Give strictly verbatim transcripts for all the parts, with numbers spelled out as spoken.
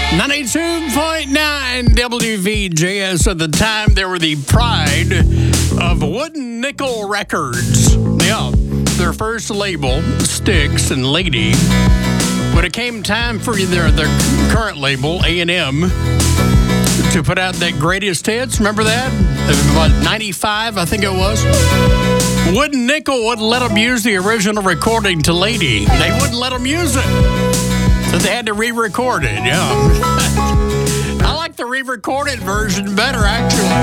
ninety-two point nine W V J S. At the time, they were the pride of Wooden Nickel Records. Yeah, their first label, Styx and Lady. When it came time for their, their current label, A and M, to put out that greatest hits, remember that? About ninety-five, I think it was. Wooden Nickel wouldn't let them use the original recording to Lady. They wouldn't let them use it. So they had to re-record it, yeah. I like the re-recorded version better, actually.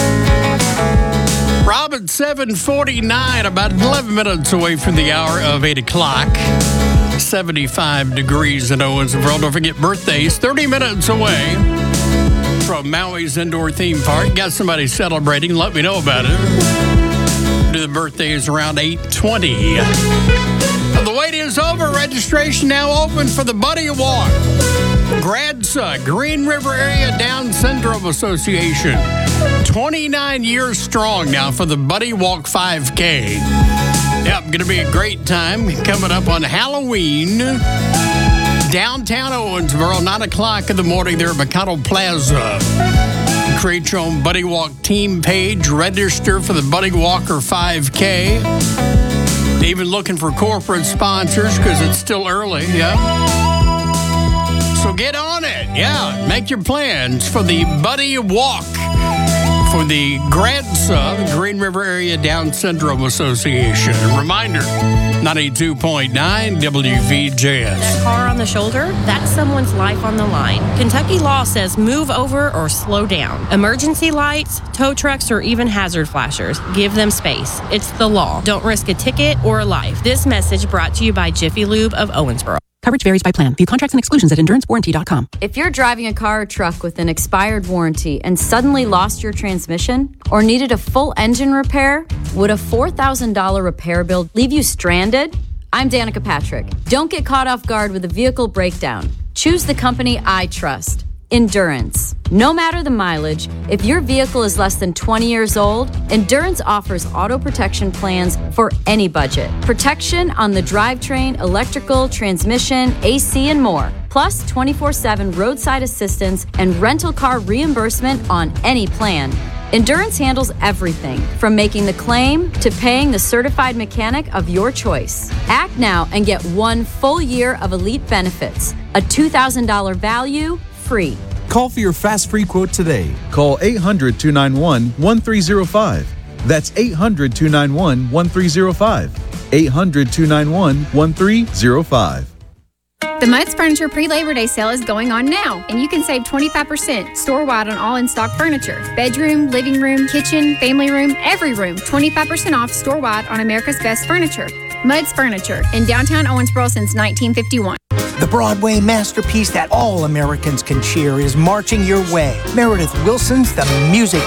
Robin, seven forty-nine, about eleven minutes away from the hour of eight o'clock. seventy-five degrees in Owensboro. Don't forget birthdays, thirty minutes away from Maui's Indoor Theme Park. Got somebody celebrating, let me know about it. Do the birthdays around eight twenty. The wait is over. Registration now open for the Buddy Walk. GRADSA, Green River Area Down Syndrome Association. twenty-nine years strong now for the Buddy Walk five K. Yep, going to be a great time coming up on Halloween. Downtown Owensboro, nine o'clock in the morning there at McConnell Plaza. Create your own Buddy Walk team page. Register for the Buddy Walker five K. Even looking for corporate sponsors because it's still early, yeah. So get on it, yeah. Make your plans for the Buddy Walk for the GRADSA, the Green River Area Down Syndrome Association. Reminder, ninety-two point nine W V J S. That car on the shoulder, that's someone's life on the line. Kentucky law says move over or slow down. Emergency lights, tow trucks, or even hazard flashers. Give them space. It's the law. Don't risk a ticket or a life. This message brought to you by Jiffy Lube of Owensboro. Coverage varies by plan. View contracts and exclusions at endurance warranty dot com. If you're driving a car or truck with an expired warranty and suddenly lost your transmission or needed a full engine repair, would a four thousand dollars repair bill leave you stranded? I'm Danica Patrick. Don't get caught off guard with a vehicle breakdown. Choose the company I trust. Endurance. No matter the mileage, if your vehicle is less than twenty years old, Endurance offers auto protection plans for any budget. Protection on the drivetrain, electrical, transmission, A C, and more. Plus twenty-four seven roadside assistance and rental car reimbursement on any plan. Endurance handles everything from making the claim to paying the certified mechanic of your choice. Act now and get one full year of elite benefits. A two thousand dollars value, free. Call for your fast free quote today. Call eight hundred, two nine one, one three zero five. That's eight hundred, two nine one, one three zero five. eight hundred, two nine one, one three zero five. The Muds Furniture pre-Labor Day sale is going on now, and you can save twenty-five percent store-wide on all in-stock furniture. Bedroom, living room, kitchen, family room, every room. twenty-five percent off store-wide on America's Best Furniture. Muds Furniture, in downtown Owensboro since nineteen fifty-one. The Broadway masterpiece that all Americans can cheer is marching your way. Meredith Wilson's The Music